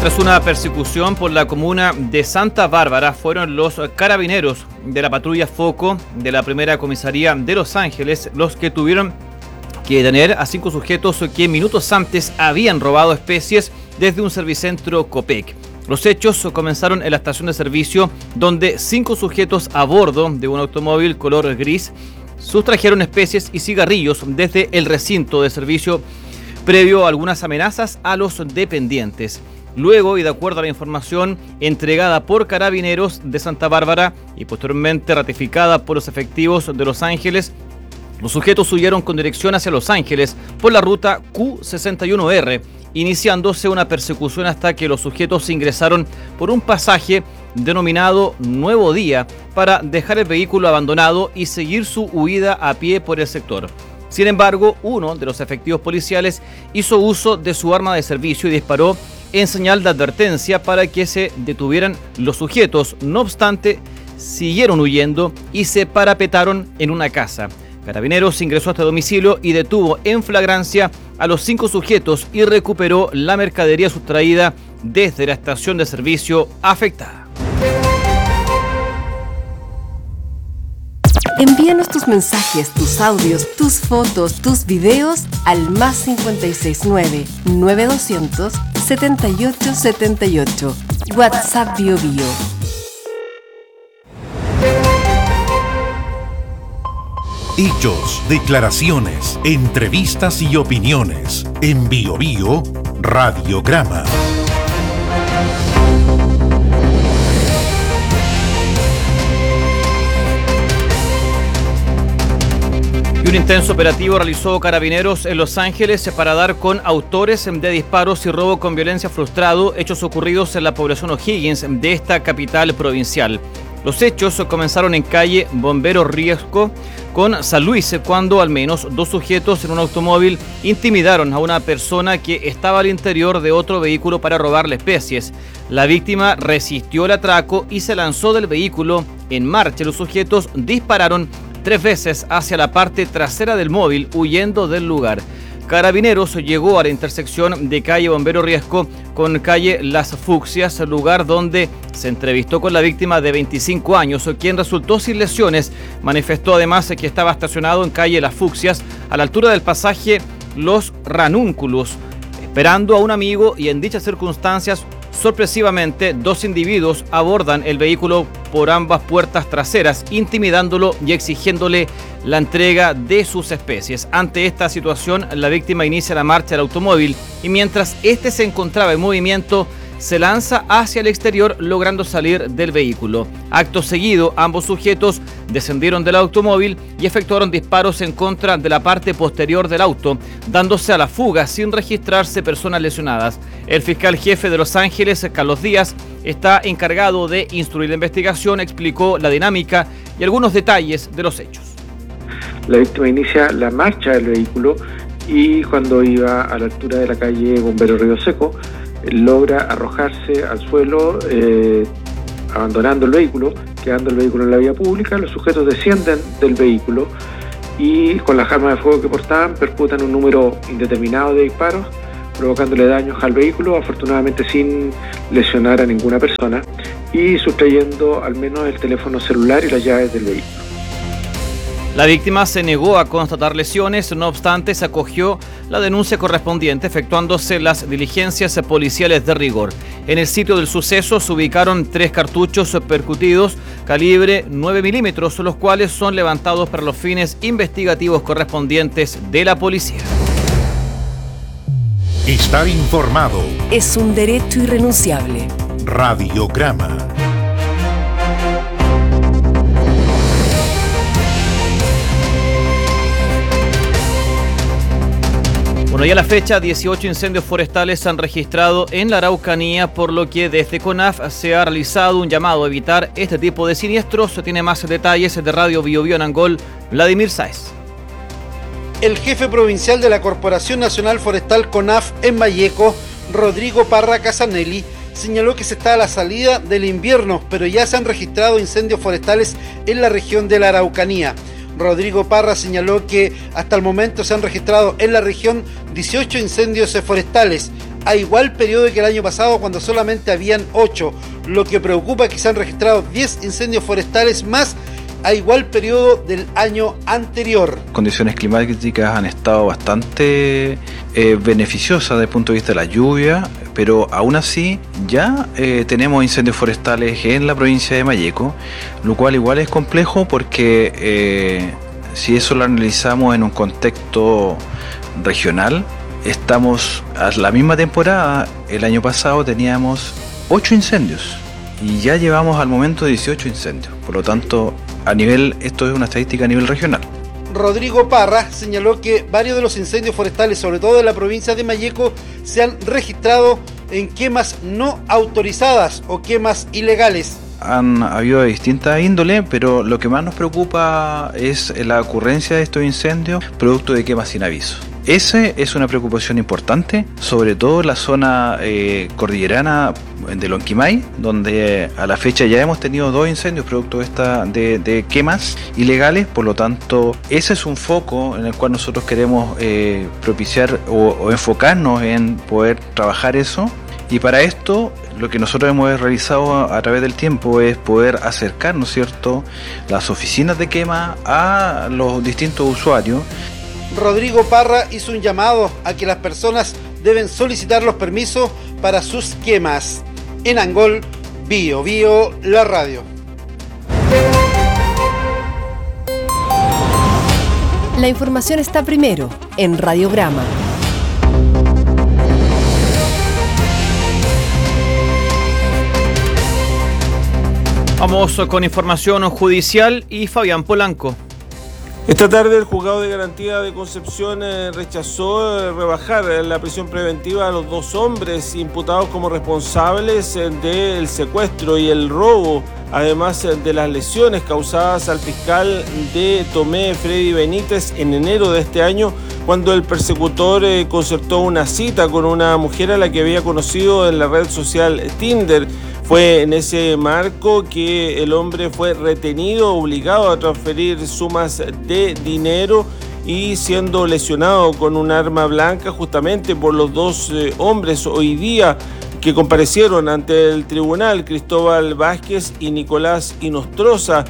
Tras una persecución por la comuna de Santa Bárbara, fueron los carabineros de la patrulla Foco de la primera comisaría de Los Ángeles los que tuvieron que detener a 5 sujetos que minutos antes habían robado especies desde un servicentro Copec. Los hechos comenzaron en la estación de servicio, donde 5 sujetos a bordo de un automóvil color gris sustrajeron especies y cigarrillos desde el recinto de servicio, previo a algunas amenazas a los dependientes. Luego, y de acuerdo a la información entregada por Carabineros de Santa Bárbara y posteriormente ratificada por los efectivos de Los Ángeles, los sujetos huyeron con dirección hacia Los Ángeles por la ruta Q61R, iniciándose una persecución hasta que los sujetos ingresaron por un pasaje denominado Nuevo Día para dejar el vehículo abandonado y seguir su huida a pie por el sector. Sin embargo, uno de los efectivos policiales hizo uso de su arma de servicio y disparó en señal de advertencia para que se detuvieran los sujetos. No obstante, siguieron huyendo y se parapetaron en una casa. Carabineros ingresó a este domicilio y detuvo en flagrancia a los 5 sujetos y recuperó la mercadería sustraída desde la estación de servicio afectada. Envíanos tus mensajes, tus audios, tus fotos, tus videos al +569 9200 7878. WhatsApp BioBio. Hechos, declaraciones, entrevistas y opiniones. En BioBio, Radiograma. Y un intenso operativo realizó Carabineros en Los Ángeles para dar con autores de disparos y robo con violencia frustrado, hechos ocurridos en la población O'Higgins de esta capital provincial. Los hechos comenzaron en calle Bombero Riesco con San Luis, cuando al menos 2 sujetos en un automóvil intimidaron a una persona que estaba al interior de otro vehículo para robarle especies. La víctima resistió el atraco y se lanzó del vehículo en marcha. Los sujetos dispararon 3 veces hacia la parte trasera del móvil, huyendo del lugar. Carabineros llegó a la intersección de calle Bombero Riesco con calle Las Fucsias, lugar donde se entrevistó con la víctima de 25 años, quien resultó sin lesiones. Manifestó además que estaba estacionado en calle Las Fucsias, a la altura del pasaje Los Ranúnculos, esperando a un amigo, y en dichas circunstancias, sorpresivamente, 2 individuos abordan el vehículo por ambas puertas traseras, intimidándolo y exigiéndole la entrega de sus especies. Ante esta situación, la víctima inicia la marcha del automóvil y mientras este se encontraba en movimiento, se lanza hacia el exterior, logrando salir del vehículo. Acto seguido, ambos sujetos descendieron del automóvil y efectuaron disparos en contra de la parte posterior del auto, dándose a la fuga sin registrarse personas lesionadas. El fiscal jefe de Los Ángeles, Carlos Díaz, está encargado de instruir la investigación, explicó la dinámica y algunos detalles de los hechos. La víctima inicia la marcha del vehículo y cuando iba a la altura de la calle Bombero Río Seco, logra arrojarse al suelo, abandonando el vehículo, quedando el vehículo en la vía pública. Los sujetos descienden del vehículo y con las armas de fuego que portaban percutan un número indeterminado de disparos, provocándole daños al vehículo, afortunadamente sin lesionar a ninguna persona, y sustrayendo al menos el teléfono celular y las llaves del vehículo. La víctima se negó a constatar lesiones, no obstante se acogió la denuncia correspondiente, efectuándose las diligencias policiales de rigor. En el sitio del suceso se ubicaron 3 cartuchos percutidos calibre 9 milímetros, los cuales son levantados para los fines investigativos correspondientes de la policía. Estar informado es un derecho irrenunciable. Radiograma. Bueno, ya a la fecha, 18 incendios forestales se han registrado en la Araucanía, por lo que desde CONAF se ha realizado un llamado a evitar este tipo de siniestros. Se tiene más detalles de Radio BioBio en Angol, Vladimir Sáez. El jefe provincial de la Corporación Nacional Forestal CONAF en Valleco, Rodrigo Parra Casanelli, señaló que se está a la salida del invierno, pero ya se han registrado incendios forestales en la región de la Araucanía. Rodrigo Parra señaló que hasta el momento se han registrado en la región 18 incendios forestales, a igual periodo que el año pasado, cuando solamente habían 8. Lo que preocupa es que se han registrado 10 incendios forestales más a igual periodo del año anterior. Condiciones climáticas han estado bastante beneficiosas desde el punto de vista de la lluvia, pero aún así ya tenemos incendios forestales en la provincia de Malleco, lo cual igual es complejo porque si eso lo analizamos en un contexto regional, estamos a la misma temporada, el año pasado teníamos 8 incendios y ya llevamos al momento 18 incendios, por lo tanto esto es una estadística a nivel regional. Rodrigo Parra señaló que varios de los incendios forestales, sobre todo de la provincia de Malleco, se han registrado en quemas no autorizadas o quemas ilegales. Han habido de distintas índoles, pero lo que más nos preocupa es la ocurrencia de estos incendios producto de quemas sin aviso. Esa es una preocupación importante, sobre todo en la zona cordillerana de Lonquimay, donde a la fecha ya hemos tenido 2 incendios producto de quemas ilegales. Por lo tanto, ese es un foco en el cual nosotros queremos propiciar o enfocarnos en poder trabajar eso. Y para esto, lo que nosotros hemos realizado a través del tiempo es poder acercar, ¿no es cierto?, las oficinas de quema a los distintos usuarios. Rodrigo Parra hizo un llamado a que las personas deben solicitar los permisos para sus quemas. En Angol, Bio Bio, la radio. La información está primero en Radiograma. Vamos con información judicial y Fabián Polanco. Esta tarde el Juzgado de Garantía de Concepción rechazó rebajar la prisión preventiva a los 2 hombres imputados como responsables del secuestro y el robo, además de las lesiones causadas al fiscal de Tomé, Freddy Benítez, en enero de este año, cuando el persecutor concertó una cita con una mujer a la que había conocido en la red social Tinder. Fue en ese marco que el hombre fue retenido, obligado a transferir sumas de dinero y siendo lesionado con un arma blanca justamente por los 2 hombres hoy día que comparecieron ante el tribunal, Cristóbal Vázquez y Nicolás Inostroza,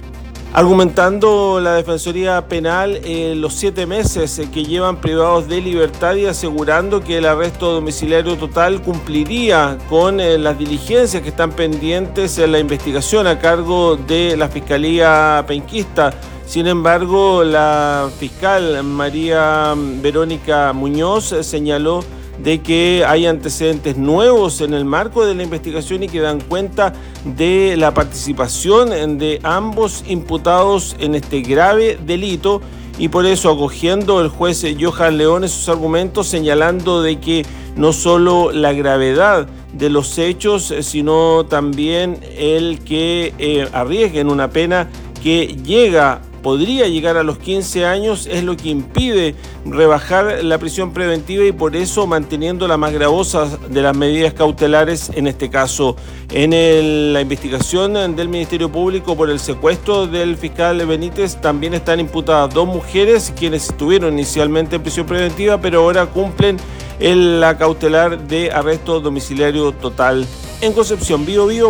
argumentando la Defensoría Penal los 7 meses que llevan privados de libertad y asegurando que el arresto domiciliario total cumpliría con las diligencias que están pendientes en la investigación a cargo de la Fiscalía Penquista. Sin embargo, la fiscal María Verónica Muñoz señaló de que hay antecedentes nuevos en el marco de la investigación y que dan cuenta de la participación de ambos imputados en este grave delito, y por eso, acogiendo el juez Johan León esos argumentos, señalando de que no solo la gravedad de los hechos, sino también el que arriesguen una pena que podría llegar a los 15 años es lo que impide rebajar la prisión preventiva, y por eso manteniendo la más gravosa de las medidas cautelares, en este caso en la investigación del Ministerio Público por el secuestro del fiscal Benítez. También están imputadas 2 mujeres quienes estuvieron inicialmente en prisión preventiva pero ahora cumplen la cautelar de arresto domiciliario total. En Concepción, Bio Bio,